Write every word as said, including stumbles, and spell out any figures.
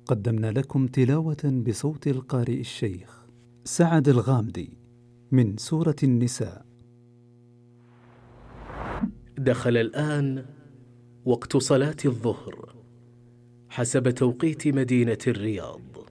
قدمنا لكم تلاوة بصوت القارئ الشيخ سعد الغامدي من سورة النساء. دخل الآن وقت صلاة الظهر حسب توقيت مدينة الرياض.